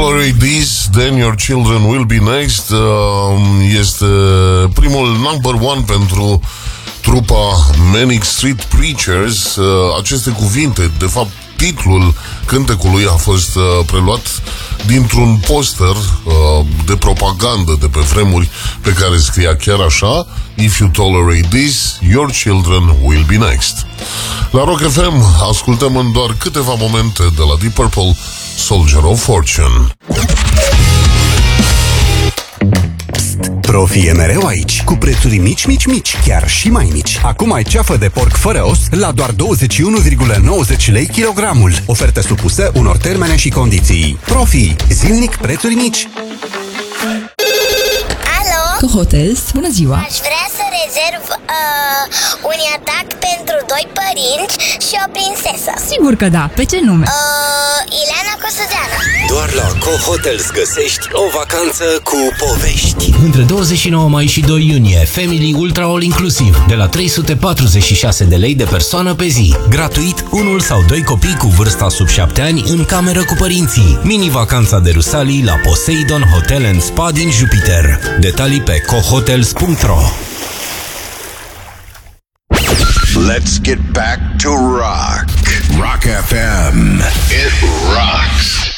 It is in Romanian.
Tolerate This, Then Your Children Will Be Next, este primul number one pentru trupa Manic Street Preachers. Aceste cuvinte, de fapt titlul cântecului a fost preluat dintr-un poster de propagandă de pe vremuri pe care scria chiar așa: If you tolerate this, your children will be next. La Rock FM ascultăm în doar câteva momente de la Deep Purple, Soldier of Fortune. Profi e mereu aici, cu prețuri mici, mici, mici, chiar și mai mici. Acum ai ceafă de porc fără os la doar 21,90 lei kilogramul. Ofertă supusă unor termene și condiții. Profi, zilnic prețuri mici. Alo? Cohotels, bună ziua! Aș vrea să rezerv un atac pentru doi părinți și o prințesă. Sigur că da, pe ce nume? Ileana Cosuzeana. Doar la Co-Hotels găsești o vacanță cu povești. Între 29 mai și 2 iunie, Family Ultra All Inclusiv, de la 346 de lei de persoană pe zi. Gratuit, unul sau doi copii cu vârsta sub 7 ani în cameră cu părinții. Mini-vacanța de Rusalii la Poseidon Hotel and Spa din Jupiter. Detalii pe cohotels.ro. Let's get back to rock. Rock FM. It rocks.